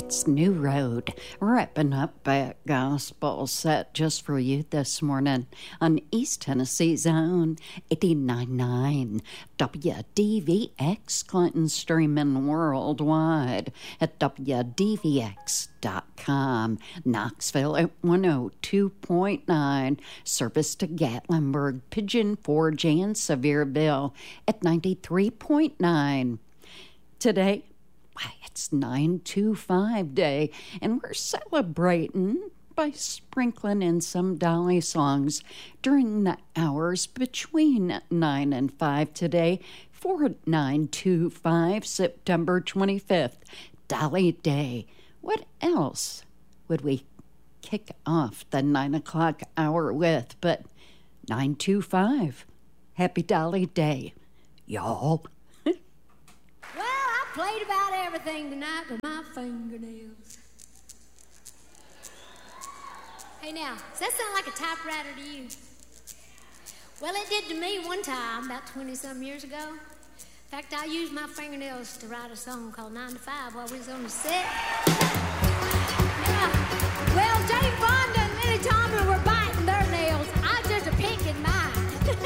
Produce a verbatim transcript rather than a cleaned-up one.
It's New Road, wrapping up that gospel set just for you this morning on East Tennessee's own eighty-nine point nine W D V X, Clinton, streaming worldwide at W D V X dot com. Knoxville at one oh two point nine, service to Gatlinburg, Pigeon Forge, and Sevierville at ninety-three point nine. Today, why, it's nine two five Day, and we're celebrating by sprinkling in some Dolly songs during the hours between nine and five today for nine two five, September twenty-fifth, Dolly Day. What else would we kick off the nine o'clock hour with but nine two five? Happy Dolly Day, y'all. Well, I played about everything tonight with my fingernails. Hey now, does that sound like a typewriter to you? Well, it did to me one time, about twenty-some years ago. In fact, I used my fingernails to write a song called nine to five while we was on the set.